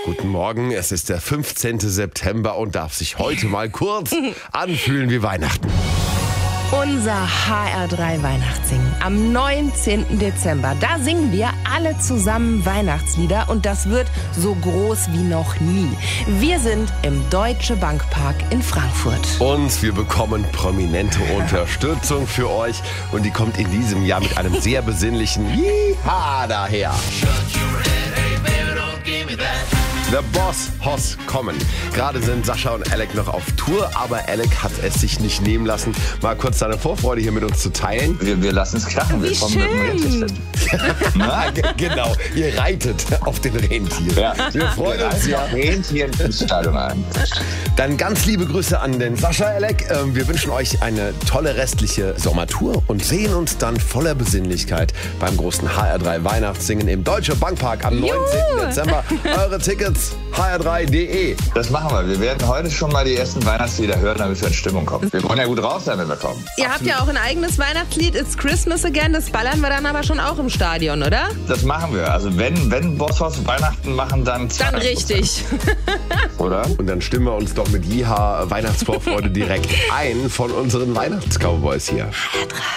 Guten Morgen, es ist der 15. September und darf sich heute mal kurz anfühlen wie Weihnachten. Unser HR3 Weihnachtssingen am 19. Dezember. Da singen wir alle zusammen Weihnachtslieder und das wird so groß wie noch nie. Wir sind im Deutsche Bank Park in Frankfurt. Und wir bekommen prominente Unterstützung für euch und die kommt in diesem Jahr mit einem sehr besinnlichen Yeehaw daher. The Boss Hoss kommen. Gerade sind Sascha und Alec noch auf Tour, aber Alec hat es sich nicht nehmen lassen, mal kurz seine Vorfreude hier mit uns zu teilen. Wir lassen es krachen. Wir kommen mit dem Rentier. Genau, ihr reitet auf den Rentier. Ja. Wir freuen uns ja. Rentier ins Stadion ein. Dann ganz liebe Grüße an den Sascha, Alec. Wir wünschen euch eine tolle restliche Sommertour und sehen uns dann voller Besinnlichkeit beim großen HR3 Weihnachtssingen im Deutsche Bank Park am 19. Dezember. Eure Tickets hr3.de. Das machen wir. Wir werden heute schon mal die ersten Weihnachtslieder hören, damit wir in Stimmung kommen. Wir wollen ja gut raus sein, wenn wir kommen. Ihr habt ja auch ein eigenes Weihnachtslied, It's Christmas Again. Das ballern wir dann aber schon auch im Stadion, oder? Das machen wir. Also wenn Bosshaus Weihnachten machen, dann 200%. Dann richtig. Oder? Und dann stimmen wir uns doch mit Jiha Weihnachtsvorfreude direkt ein von unseren Weihnachtscowboys hier. HR3.